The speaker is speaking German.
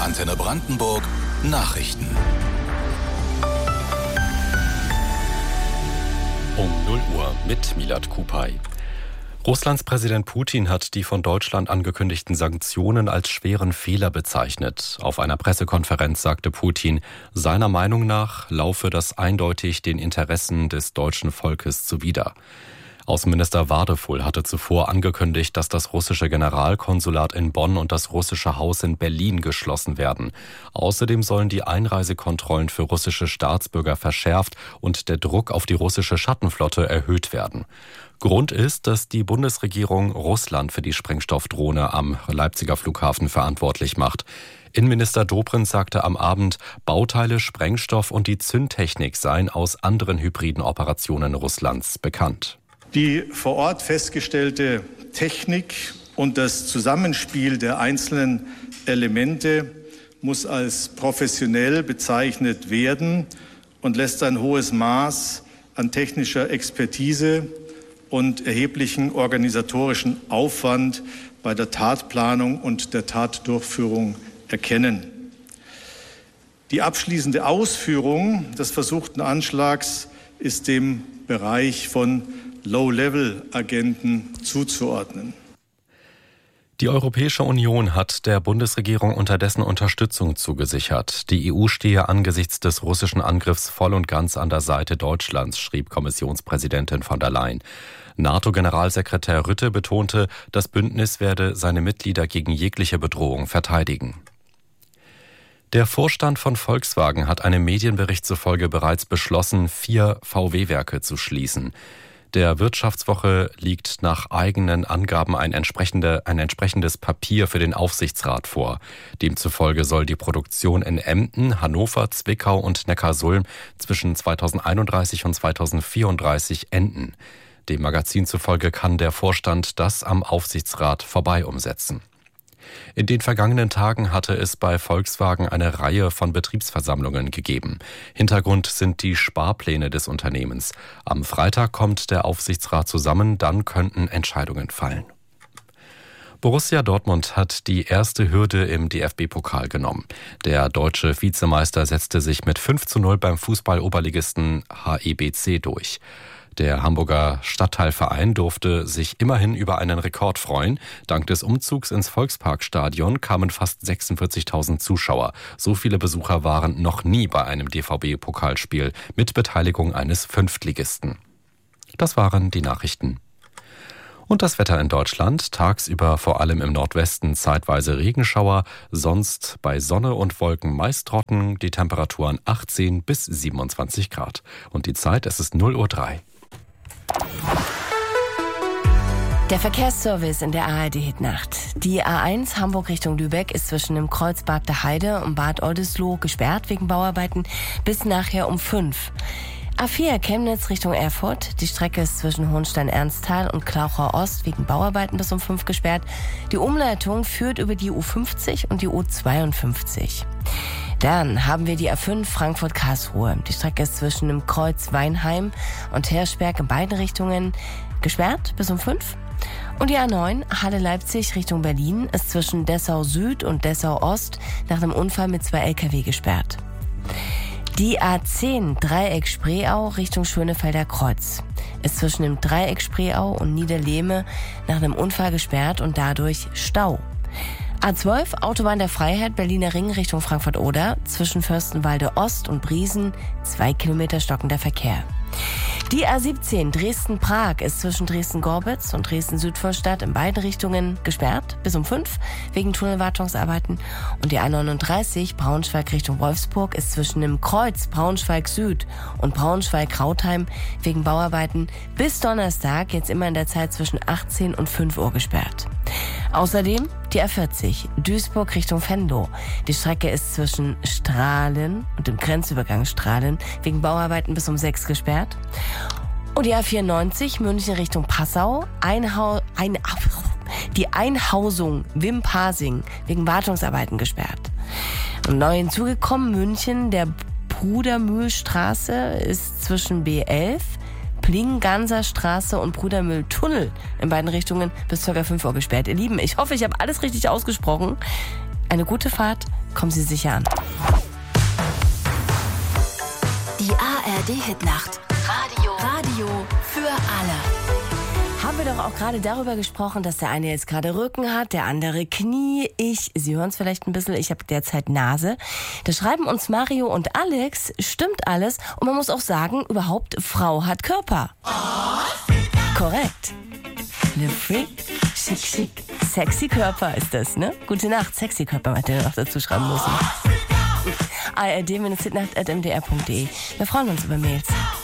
Antenne Brandenburg Nachrichten. Um 0 Uhr mit Milad Kupay. Russlands Präsident Putin hat die von Deutschland angekündigten Sanktionen als schweren Fehler bezeichnet. Auf einer Pressekonferenz sagte Putin, seiner Meinung nach laufe das eindeutig den Interessen des deutschen Volkes zuwider. Außenminister Wadefull hatte zuvor angekündigt, dass das russische Generalkonsulat in Bonn und das russische Haus in Berlin geschlossen werden. Außerdem sollen die Einreisekontrollen für russische Staatsbürger verschärft und der Druck auf die russische Schattenflotte erhöht werden. Grund ist, dass die Bundesregierung Russland für die Sprengstoffdrohne am Leipziger Flughafen verantwortlich macht. Innenminister Dobrindt sagte am Abend, Bauteile, Sprengstoff und die Zündtechnik seien aus anderen hybriden Operationen Russlands bekannt. Die vor Ort festgestellte Technik und das Zusammenspiel der einzelnen Elemente muss als professionell bezeichnet werden und lässt ein hohes Maß an technischer Expertise und erheblichen organisatorischen Aufwand bei der Tatplanung und der Tatdurchführung erkennen. Die abschließende Ausführung des versuchten Anschlags ist dem Bereich von Low-Level-Agenten zuzuordnen. Die Europäische Union hat der Bundesregierung unterdessen Unterstützung zugesichert. Die EU stehe angesichts des russischen Angriffs voll und ganz an der Seite Deutschlands, schrieb Kommissionspräsidentin von der Leyen. NATO-Generalsekretär Rutte betonte, das Bündnis werde seine Mitglieder gegen jegliche Bedrohung verteidigen. Der Vorstand von Volkswagen hat einem Medienbericht zufolge bereits beschlossen, 4 VW-Werke zu schließen. Der Wirtschaftswoche liegt nach eigenen Angaben ein entsprechendes Papier für den Aufsichtsrat vor. Demzufolge soll die Produktion in Emden, Hannover, Zwickau und Neckarsulm zwischen 2031 und 2034 enden. Dem Magazin zufolge kann der Vorstand das am Aufsichtsrat vorbei umsetzen. In den vergangenen Tagen hatte es bei Volkswagen eine Reihe von Betriebsversammlungen gegeben. Hintergrund sind die Sparpläne des Unternehmens. Am Freitag kommt der Aufsichtsrat zusammen, dann könnten Entscheidungen fallen. Borussia Dortmund hat die erste Hürde im DFB-Pokal genommen. Der deutsche Vizemeister setzte sich mit 5:0 beim Fußball-Oberligisten HEBC durch. Der Hamburger Stadtteilverein durfte sich immerhin über einen Rekord freuen. Dank des Umzugs ins Volksparkstadion kamen fast 46.000 Zuschauer. So viele Besucher waren noch nie bei einem DVB-Pokalspiel mit Beteiligung eines Fünftligisten. Das waren die Nachrichten. Und das Wetter in Deutschland, tagsüber vor allem im Nordwesten zeitweise Regenschauer, sonst bei Sonne und Wolken meist trocken, die Temperaturen 18 bis 27 Grad. Und die Zeit, es ist 0:03 Uhr. Der Verkehrsservice in der ARD-Hitnacht. Die A1 Hamburg Richtung Lübeck ist zwischen dem Kreuz Bargter Heide und Bad Oldesloe gesperrt wegen Bauarbeiten bis nachher um 5. A4 Chemnitz Richtung Erfurt. Die Strecke ist zwischen Hohenstein-Ernsthal und Klauchau Ost wegen Bauarbeiten bis um 5 gesperrt. Die Umleitung führt über die U50 und die U52. Dann haben wir die A5 Frankfurt-Karlsruhe. Die Strecke ist zwischen dem Kreuz Weinheim und Hirschberg in beiden Richtungen gesperrt bis um 5. Und die A9 Halle-Leipzig Richtung Berlin ist zwischen Dessau Süd und Dessau Ost nach einem Unfall mit 2 LKW gesperrt. Die A10 Dreieck Spreeau Richtung Schönefelder Kreuz ist zwischen dem Dreieck Spreeau und Niederlehme nach einem Unfall gesperrt und dadurch Stau. A12 Autobahn der Freiheit Berliner Ring Richtung Frankfurt-Oder zwischen Fürstenwalde Ost und Briesen 2 Kilometer stockender Verkehr. Die A17 Dresden-Prag ist zwischen Dresden-Gorbitz und Dresden-Südvorstadt in beiden Richtungen gesperrt bis um 5 wegen Tunnelwartungsarbeiten. Und die A39 Braunschweig Richtung Wolfsburg ist zwischen dem Kreuz Braunschweig Süd und Braunschweig-Krautheim wegen Bauarbeiten bis Donnerstag jetzt immer in der Zeit zwischen 18 und 5 Uhr gesperrt. Außerdem die A40 Duisburg Richtung Venlo. Die Strecke ist zwischen Strahlen und dem Grenzübergang Strahlen wegen Bauarbeiten bis um 6 gesperrt. Und die A94 München Richtung Passau. Die Einhausung Wimpasing wegen Wartungsarbeiten gesperrt. Und neu hinzugekommen München, der Brudermühlstraße ist zwischen B11, Plinganser Straße und Brudermühltunnel in beiden Richtungen bis ca. 5 Uhr gesperrt. Ihr Lieben, ich hoffe, ich habe alles richtig ausgesprochen. Eine gute Fahrt Kommen Sie sicher an. Die ARD-Hitnacht. Radio für alle. Haben wir doch auch gerade darüber gesprochen, dass der eine jetzt gerade Rücken hat, der andere Knie. Sie hören es vielleicht ein bisschen, ich habe derzeit Nase. Da schreiben uns Mario und Alex, stimmt alles. Und man muss auch sagen, überhaupt, Frau hat Körper. Korrekt. Le Freak, schick, schick. Sexy Körper ist das, ne? Gute Nacht, sexy Körper, hätte er noch dazu schreiben müssen. ARD-hitnacht@mdr.de. Wir freuen uns über Mails.